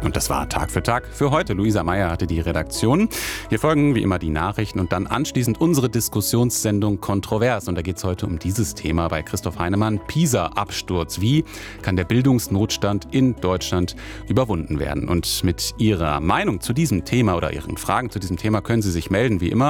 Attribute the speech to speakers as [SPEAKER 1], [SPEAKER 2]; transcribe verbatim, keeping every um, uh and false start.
[SPEAKER 1] Und das war Tag für Tag für heute. Luisa Meyer hatte die Redaktion. Hier folgen wie immer die Nachrichten und dann anschließend unsere Diskussionssendung Kontrovers. Und da geht es heute um dieses Thema bei Christoph Heinemann. PISA-Absturz. Wie kann der Bildungsnotstand in Deutschland überwunden werden? Und mit Ihrer Meinung zu diesem Thema oder Ihren Fragen zu diesem Thema können Sie sich melden, wie immer.